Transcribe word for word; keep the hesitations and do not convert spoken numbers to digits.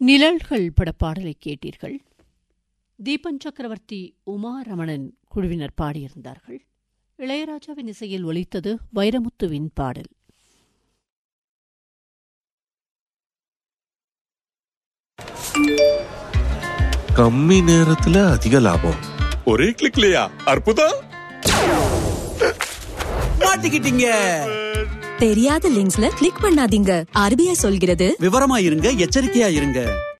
நிழல்கள் படப்பாடலை கேட்டீர்கள். தீபன் சக்கரவர்த்தி, உமா ரமணன் குழுவினர் பாடியிருந்தார்கள். இளையராஜாவின் இசையில் ஒலித்தது வைரமுத்துவின் பாடல். கம்மி நேரத்துல அதிக லாபம், ஒரே கிளிக்லயா? அற்புதம்! மாட்டிக்கிட்டீங்க. தெரியாத லிங்க்ஸ்ல கிளிக் பண்ணாதீங்க. ஆர்பிஐ சொல்கிறது, விவரமா இருங்க, எச்சரிக்கையா இருங்க.